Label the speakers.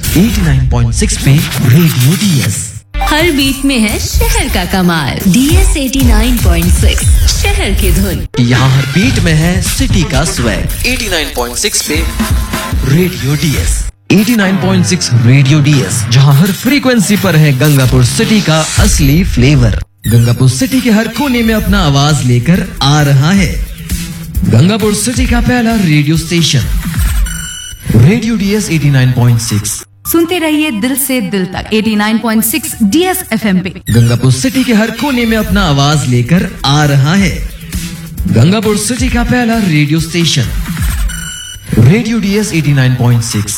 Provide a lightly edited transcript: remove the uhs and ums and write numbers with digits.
Speaker 1: 89.6 पे radio DS.
Speaker 2: हर beat में है शहर का कमाल। DS 89.6 शहर की धुन।
Speaker 1: यहाँ हर बीट में है सिटी का स्वैग। 89.6 पे रेडियो डीएस। 89.6 रेडियो डीएस, जहाँ हर फ्रीक्वेंसी पर है गंगापुर सिटी का असली फ्लेवर। गंगापुर सिटी के हर कोने में अपना आवाज लेकर आ रहा है गंगापुर सिटी का पहला रेडियो स्टेशन रेडियो डीएस 89.6।
Speaker 3: सुनते रहिए दिल से दिल तक 89.6 DS FM पे।
Speaker 1: गंगापुर सिटी के हर कोने में अपना आवाज लेकर आ रहा है गंगापुर सिटी का पहला रेडियो स्टेशन रेडियो डीएस 89.6।